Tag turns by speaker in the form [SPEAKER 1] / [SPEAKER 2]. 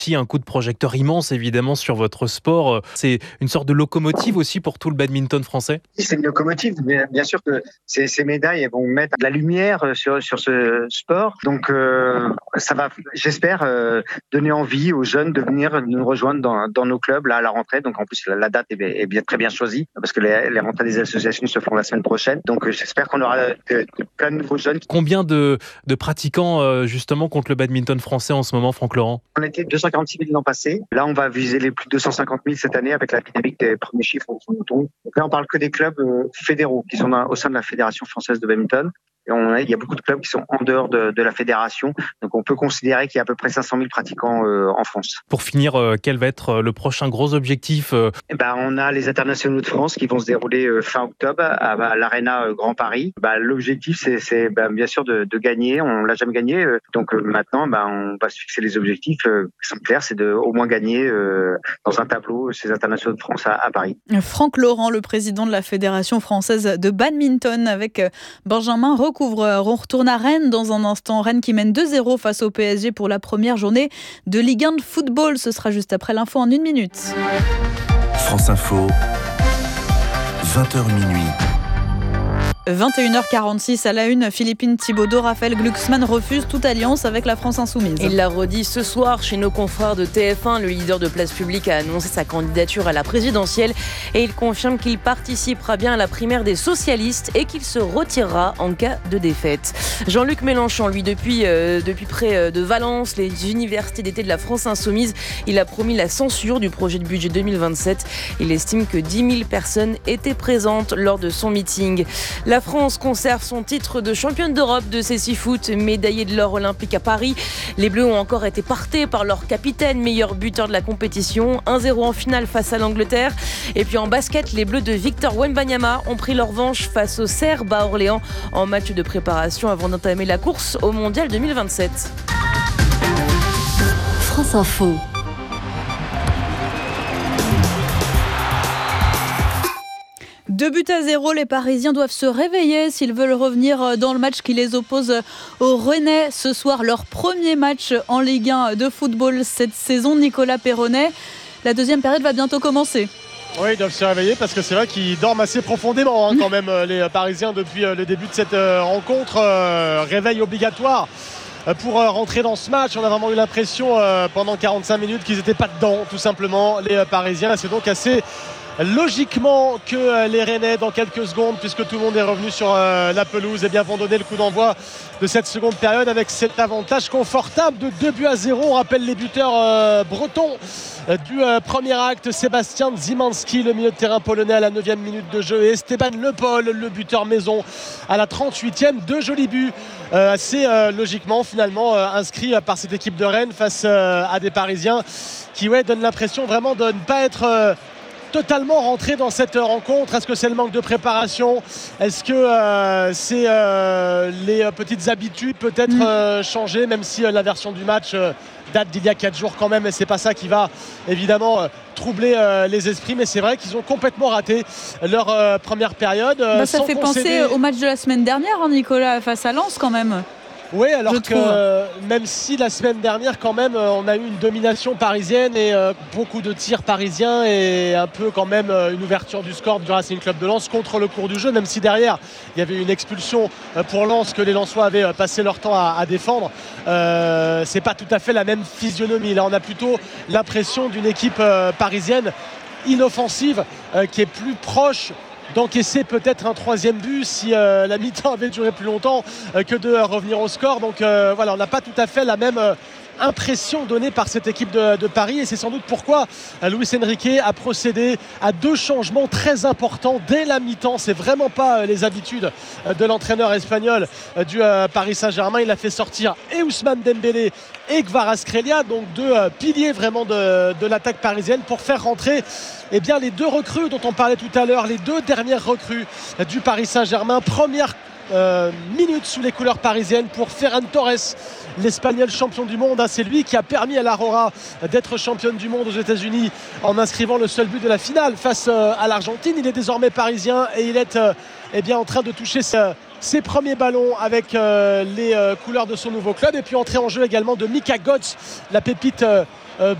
[SPEAKER 1] aussi un coup de projecteur immense évidemment sur votre sport. C'est une sorte de locomotive aussi pour tout le badminton français.
[SPEAKER 2] C'est une locomotive, mais bien sûr que ces médailles elles vont mettre de la lumière sur ce sport. Donc ça va, j'espère, donner envie aux jeunes de venir nous rejoindre dans nos clubs là à la rentrée. Donc en plus la date est bien, très bien choisie parce que les rentrées des associations se feront la semaine prochaine. Donc j'espère qu'on aura plein de nouveaux jeunes.
[SPEAKER 1] Combien de pratiquants justement contre le badminton français en ce moment, Franck Laurent?
[SPEAKER 2] On était 246 000 l'an passé. Là, on va viser les plus de 250 000 cette année avec la dynamique des premiers chiffres au mouton. Donc là, on parle que des clubs fédéraux qui sont au sein de la Fédération française de badminton. Et il y a beaucoup de clubs qui sont en dehors de la fédération. Donc on peut considérer qu'il y a à peu près 500 000 pratiquants en France.
[SPEAKER 1] Pour finir, quel va être le prochain gros objectif?
[SPEAKER 2] On a les internationaux de France qui vont se dérouler fin octobre à l'Arena Grand Paris. L'objectif, c'est bien sûr de gagner. On l'a jamais gagné. Donc maintenant, on va se fixer les objectifs qui sont clairs. C'est de au moins gagner dans un tableau ces internationaux de France à Paris.
[SPEAKER 3] Franck Laurent, le président de la Fédération française de badminton avec Benjamin Recouvreur. On retourne à Rennes dans un instant. Rennes qui mène 2-0 face au PSG pour la première journée de Ligue 1 de football. Ce sera juste après l'info en 1 minute.
[SPEAKER 4] France Info, 20h minuit.
[SPEAKER 3] 21h46 à la une, Philippine Thibaudeau, Raphaël Glucksmann refuse toute alliance avec la France Insoumise.
[SPEAKER 5] Il l'a redit ce soir chez nos confrères de TF1. Le leader de Place Publique a annoncé sa candidature à la présidentielle et il confirme qu'il participera bien à la primaire des socialistes et qu'il se retirera en cas de défaite. Jean-Luc Mélenchon, lui, depuis près de Valence, les universités d'été de la France Insoumise, il a promis la censure du projet de budget 2027. Il estime que 10 000 personnes étaient présentes lors de son meeting. La France conserve son titre de championne d'Europe de cécifoot, médaillée de l'or olympique à Paris. Les Bleus ont encore été partés par leur capitaine, meilleur buteur de la compétition. 1-0 en finale face à l'Angleterre. Et puis en basket, les Bleus de Victor Wembanyama ont pris leur revanche face aux Serbes à Orléans en match de préparation avant d'entamer la course au Mondial 2027.
[SPEAKER 6] France Info.
[SPEAKER 3] Deux buts à 0, les Parisiens doivent se réveiller s'ils veulent revenir dans le match qui les oppose aux Rennais. Ce soir, leur premier match en Ligue 1 de football cette saison. Nicolas Perronnet, la deuxième période va bientôt commencer.
[SPEAKER 7] Oui, ils doivent se réveiller parce que c'est vrai qu'ils dorment assez profondément quand même les Parisiens depuis le début de cette rencontre. Réveil obligatoire pour rentrer dans ce match. On a vraiment eu l'impression pendant 45 minutes qu'ils n'étaient pas dedans tout simplement, les Parisiens. C'est donc assez logiquement que les Rennais dans quelques secondes, puisque tout le monde est revenu sur la pelouse, vont donner le coup d'envoi de cette seconde période avec cet avantage confortable de 2-0. On rappelle les buteurs bretons du premier acte: Sébastien Szymanski, le milieu de terrain polonais, à la 9e minute de jeu, et Esteban Le Paul, le buteur maison, à la 38e. Deux jolis buts assez logiquement finalement inscrits par cette équipe de Rennes face à des Parisiens qui donnent l'impression vraiment de ne pas être totalement rentré dans cette rencontre. Est-ce que c'est le manque de préparation? Est-ce que c'est les petites habitudes peut-être changées, même si la version du match date d'il y a 4 jours quand même, et c'est pas ça qui va évidemment troubler les esprits, mais c'est vrai qu'ils ont complètement raté leur première période.
[SPEAKER 3] Ça fait penser au match de la semaine dernière, Nicolas, face à Lens quand même.
[SPEAKER 7] Oui, alors que même si la semaine dernière quand même on a eu une domination parisienne et beaucoup de tirs parisiens et un peu quand même une ouverture du score du Racing Club de Lens contre le cours du jeu, même si derrière il y avait une expulsion pour Lens que les Lensois avaient passé leur temps à défendre. C'est pas tout à fait la même physionomie. Là on a plutôt l'impression d'une équipe parisienne inoffensive qui est plus proche d'encaisser peut-être un troisième but si la mi-temps avait duré plus longtemps que de revenir au score. Donc on n'a pas tout à fait la même impression donnée par cette équipe de Paris, et c'est sans doute pourquoi Luis Enrique a procédé à 2 changements très importants dès la mi-temps. C'est vraiment pas les habitudes de l'entraîneur espagnol du Paris Saint-Germain. Il a fait sortir et Ousmane Dembélé et Kvaratskhelia, donc 2 piliers vraiment de l'attaque parisienne, pour faire rentrer les 2 recrues dont on parlait tout à l'heure, les 2 dernières recrues du Paris Saint-Germain. Première minute sous les couleurs parisiennes pour Ferran Torres, l'Espagnol champion du monde. C'est lui qui a permis à l'Aurora d'être championne du monde aux États-Unis en inscrivant le seul but de la finale face à l'Argentine. Il est désormais parisien et il est en train de toucher ses premiers ballons avec les couleurs de son nouveau club. Et puis entrée en jeu également de Mika Götze, la pépite